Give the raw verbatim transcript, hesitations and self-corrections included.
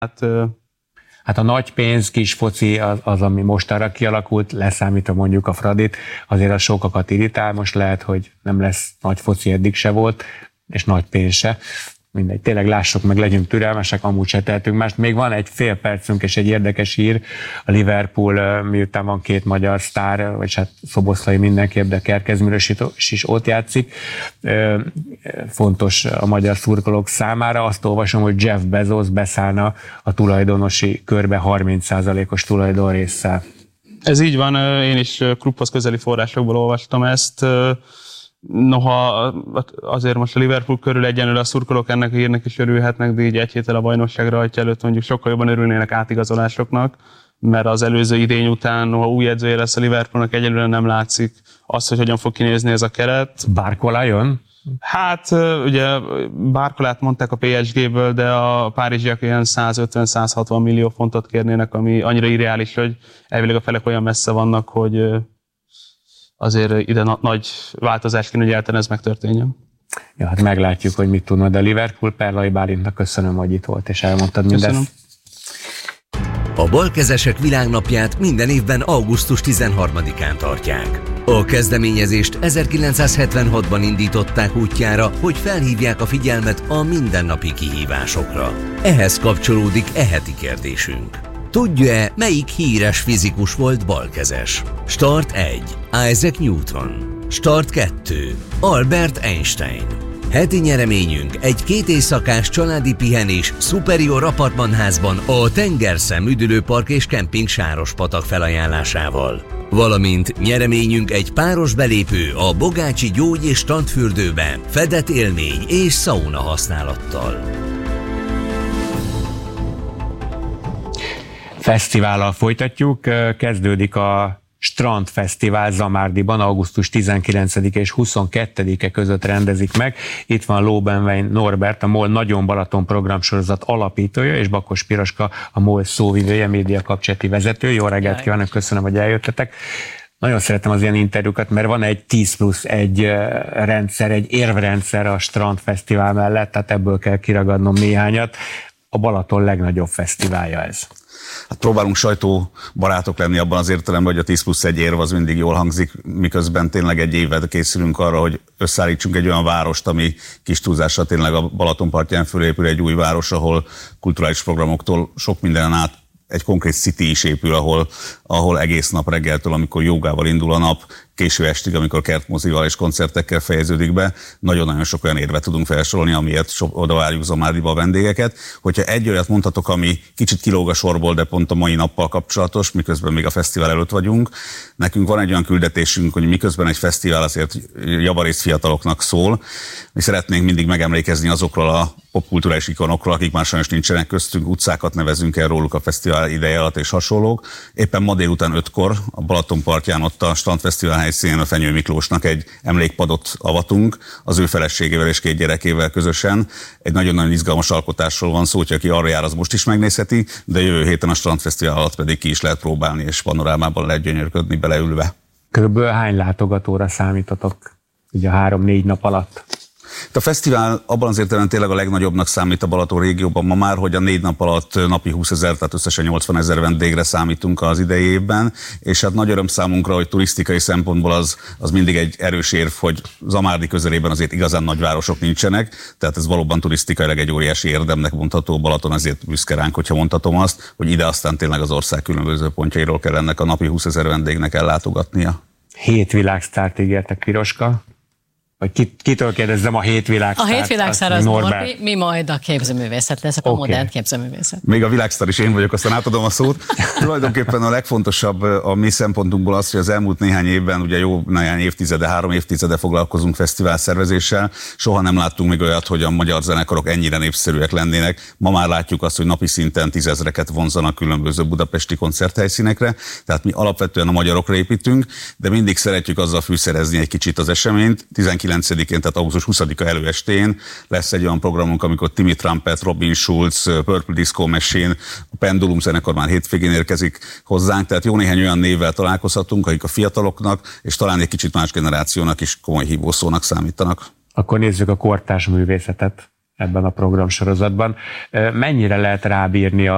Hát, hát a nagy pénz, kis foci az, az, ami mostanra kialakult, leszámítva mondjuk a Fradit, azért az sokakat irritál, most lehet, hogy nem lesz nagy foci, eddig se volt, és nagy pénz se. Mindegy, tényleg lássuk meg, legyünk türelmesek, amúgy se tehetünk mást. Még van egy fél percünk és egy érdekes hír. A Liverpool, miután van két magyar sztár, vagy hát Szoboszlai mindenképp, de Kerkezműrös is ott játszik. Fontos a magyar szurkolók számára. Azt olvasom, hogy Jeff Bezos beszállna a tulajdonosi körbe harminc százalékos tulajdonrésszel. Ez így van, én is klubhoz közeli forrásokból olvastam ezt. Noha azért most a Liverpool körül egyenlőre a szurkolók ennek a hírnek is örülhetnek, de így egy héttel a bajnokság rajtja előtt mondjuk sokkal jobban örülnének átigazolásoknak, mert az előző idény után, noha új edzője lesz a Liverpoolnak, egyelőre nem látszik az, hogy hogyan fog kinézni ez a keret. Barcola jön? Hát ugye Barcolát mondták a pé es géből, de a párizsiak ilyen százötven-százhatvan millió fontot kérnének, ami annyira irreális, hogy elvileg a felek olyan messze vannak, hogy azért ide na- nagy változás kéne, hogy elten ez megtörténjen. Ja, hát meglátjuk, hogy mit tudna, de Liverpool. Perlai Bálintnak köszönöm, hogy itt volt, és elmondtad mindezt. Köszönöm. A balkezesek világnapját minden évben augusztus tizenharmadikán tartják. A kezdeményezést ezerkilencszázhetvenhatban indították útjára, hogy felhívják a figyelmet a mindennapi kihívásokra. Ehhez kapcsolódik e heti kérdésünk. Tudja-e, melyik híres fizikus volt balkezes? Start egy. Isaac Newton. Start kettő. Albert Einstein. Heti nyereményünk egy két éjszakás családi pihenés Superior apartmanházban a Tengerszem üdülőpark és kemping Sárospatak felajánlásával. Valamint nyereményünk egy páros belépő a Bogácsi gyógy- és strandfürdőbe fedett élmény és szauna használattal. Fesztivállal folytatjuk, kezdődik a Strandfesztivál Zamárdiban, augusztus tizenkilencedike és huszonkettedike között rendezik meg. Itt van Lóbenvein Norbert, a MOL Nagyon Balaton programsorozat alapítója, és Bakos Piroska, a MOL szóvivője, média kapcsolati vezető. Jó reggelt kívánok, köszönöm, hogy eljöttetek. Nagyon szeretem az ilyen interjúkat, mert van egy tíz plusz egy rendszer, egy érvrendszer a Strandfesztivál mellett, tehát ebből kell kiragadnom néhányat. A Balaton legnagyobb fesztiválja ez. Hát próbálunk sajtóbarátok lenni abban az értelemben, hogy a tíz plusz egy érv az mindig jól hangzik, miközben tényleg egy évet készülünk arra, hogy összeállítsunk egy olyan várost, ami kis túlzással tényleg a Balatonpartján fölépül egy új város, ahol kulturális programoktól sok mindenen át egy konkrét city is épül, ahol, ahol egész nap reggeltől, amikor jogával indul a nap, késő estig, amikor kertmozival és koncertekkel fejeződik be, nagyon-nagyon sok olyan érvet tudunk felsorolni, amiért so, oda várjuk Zamárdiba a vendégeket. Hogyha egy olyat mondhatok, ami kicsit kilóg a sorból, de pont a mai nappal kapcsolatos, miközben még a fesztivál előtt vagyunk, nekünk van egy olyan küldetésünk, hogy miközben egy fesztivál azért javarészt fiataloknak szól, mi szeretnénk mindig megemlékezni azokról a popkulturális ikonokról, akik már sajnos nincsenek köztünk, utcákat nevezünk el róluk a fesztivál ideje alatt és hasonlók. Éppen ma délután ötkor a Balatonpartján ott a Strandfesztivál helyszínén a Fenyő Miklósnak egy emlékpadot avatunk, az ő feleségével és két gyerekével közösen. Egy nagyon-nagyon izgalmas alkotásról van szó, hogy aki arra jár, az most is megnézheti, de jövő héten a Strandfesztivál alatt pedig ki is lehet próbálni, és panorámában lehet gyönyörködni beleülve. Körülbelül hány látogatóra számítotok így a három-négy nap alatt? A fesztivál abban az értelemben tényleg a legnagyobbnak számít a Balaton régióban ma már, hogy a négy nap alatt napi húszezer, tehát összesen nyolcvanezer vendégre számítunk az idei évben, és hát nagy öröm számunkra, hogy turisztikai szempontból az, az mindig egy erős érv, hogy Zamárdi közelében azért igazán nagyvárosok nincsenek, tehát ez valóban turisztikailag egy óriási érdemnek mondható. Balaton azért büszke ránk, hogyha mondhatom azt, hogy ide aztán tényleg az ország különböző pontjairól kell ennek a napi húszezer vendégnek ellátogatnia. Hét világsztárt ígértek, Piroska. Vagy kit, kitől kérdezzem a hét világsztár? A hét világsztár az Norbi, mi majd a képzőművészet leszek, okay. A modern képzőművészet. Még a világsztár is én vagyok, aztán átadom a szót. Tulajdonképpen a legfontosabb a mi szempontunkból az, hogy az elmúlt néhány évben, ugye jó néhány évtizede, három évtizede foglalkozunk fesztivál szervezéssel, soha nem láttunk még olyat, hogy a magyar zenekarok ennyire népszerűek lennének. Ma már látjuk azt, hogy napi szinten tízezreket vonzanak különböző budapesti koncerthelyszínekre, tehát mi alapvetően a magyarokra építünk, de mindig szeretjük azzal fűszerezni egy kicsit az eseményt. tizenkilencedikén, tehát augusztus huszadika előestén lesz egy olyan programunk, amikor Timmy Trumpet, Robin Schulz, Purple Disco Machine, a Pendulum zenekar már hétvégén érkezik hozzánk, tehát jó néhány olyan névvel találkozhatunk, akik a fiataloknak, és talán egy kicsit más generációnak is komoly hívószónak számítanak. Akkor nézzük a kortárs művészetet ebben a programsorozatban. Mennyire lehet rábírni a